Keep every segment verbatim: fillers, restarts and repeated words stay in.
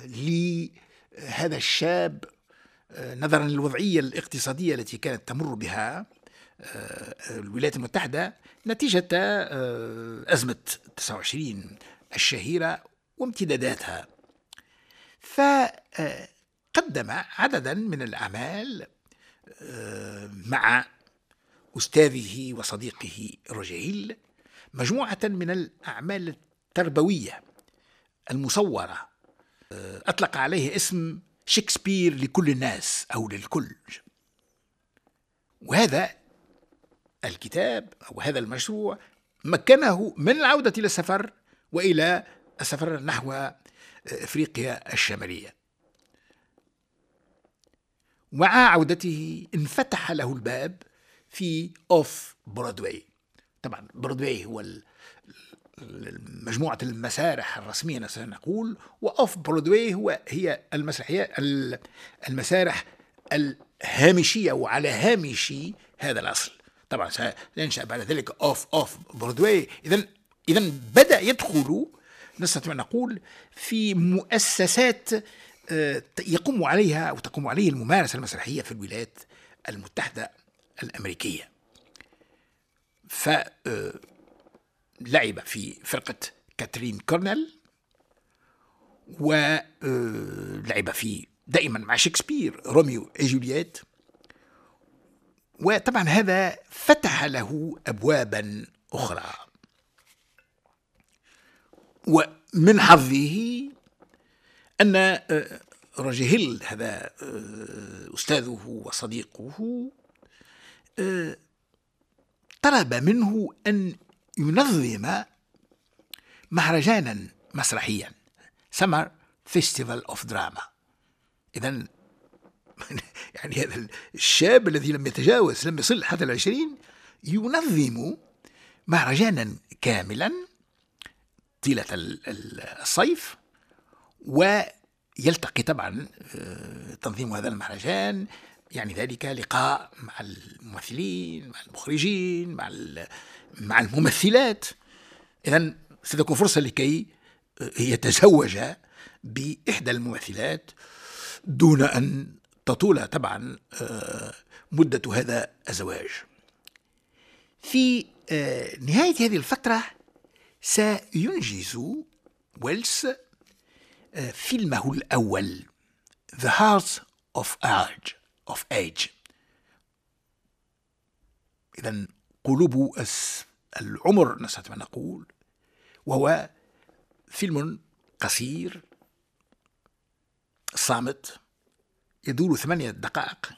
لهذا الشاب نظرا للوضعية الاقتصادية التي كانت تمر بها الولايات المتحدة نتيجة أزمة تسعة وعشرين الشهيرة وامتداداتها. فقدم عددا من الأعمال مع أستاذه وصديقه روجيل، مجموعة من الأعمال التربوية المصورة أطلق عليه اسم شكسبير لكل الناس أو للكل. وهذا الكتاب أو هذا المشروع مكنه من العودة إلى السفر وإلى السفر نحو أفريقيا الشمالية. مع عودته انفتح له الباب في أوف برودواي. طبعا برودواي هو مجموعة المسارح الرسمية سنقول، وأوف برودواي هو هي المسرحية المسارح الهامشية وعلى هامش هذا الأصل. طبعا سينشأ بعد ذلك أوف أوف برودواي. إذن إذن بدأ يدخل نستطيع أن نقول في مؤسسات يقوم عليها أو تقوم عليه الممارسة المسرحية في الولايات المتحدة الأمريكية. فلعب في فرقة كاترين كورنيل، ولعب في دائما مع شكسبير روميو وجولييت. وطبعا هذا فتح له أبوابا أخرى، ومن حظه أن روجيل هذا أستاذه وصديقه طلب منه أن ينظم مهرجانا مسرحيا سمر فيستيفال أوف دراما. إذن يعني هذا الشاب الذي لم يتجاوز لم يصل حتى العشرين ينظم مهرجانا كاملا طيلة الصيف، ويلتقي طبعا تنظيم هذا المهرجان يعني ذلك لقاء مع الممثلين مع المخرجين مع مع الممثلات. إذن ستكون فرصة لكي يتزوج بإحدى الممثلات دون أن تطول طبعا مدة هذا الزواج. في نهاية هذه الفترة سينجز ويلز فيلمه الأول The Heart of Age of Age. إذن قلوب العمر نستطيع أن نقول، وهو فيلم قصير صامت يدور ثمانية دقائق،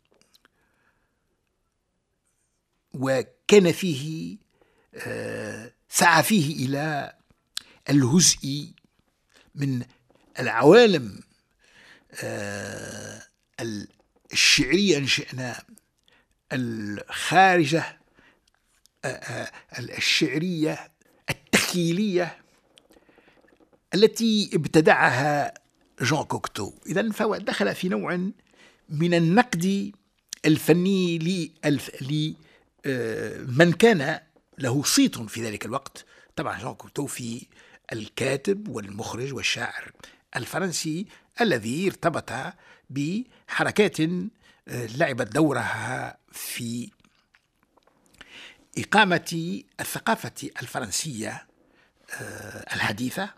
وكان فيه سعى فيه إلى الهزء من العوالم الشعرية إن شئنا الخارجة الشعرية التخيلية التي ابتدعها جان كوكتو. إذن فهو دخل في نوع من النقد الفني لمن كان له صيت في ذلك الوقت. طبعا جان كوكتو في الكاتب والمخرج والشاعر الفرنسي الذي ارتبط بحركات لعبت دورها في إقامة الثقافة الفرنسية الحديثة.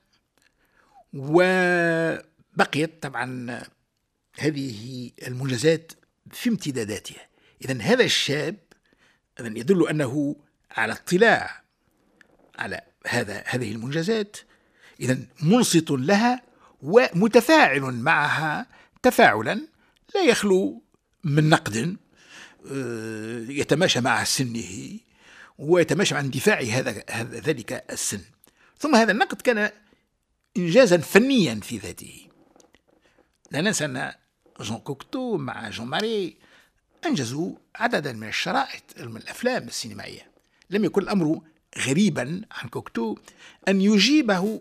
وبقيت طبعا هذه المنجزات في امتداداتها. إذن هذا الشاب إذن يدل أنه على اطلاع على هذا هذه المنجزات، إذن منصت لها ومتفاعل معها تفاعلا لا يخلو من نقد يتماشى مع سنه ويتماشى مع اندفاع هذا ذلك السن. ثم هذا النقد كان إنجازا فنيا في ذاته. لا ننسى أن جان كوكتو مع جون ماري أنجزوا عددا من الشرائط من الأفلام السينمائية. لم يكن الأمر غريبا عن كوكتو أن يجيبه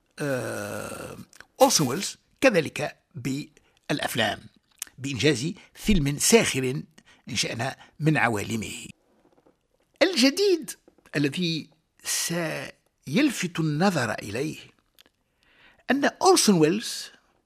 أورسون ويلز كذلك بالأفلام بإنجاز فيلم ساخر إن شئنا من عوالمه. الجديد الذي سيلفت النظر إليه أن أورسون ويلز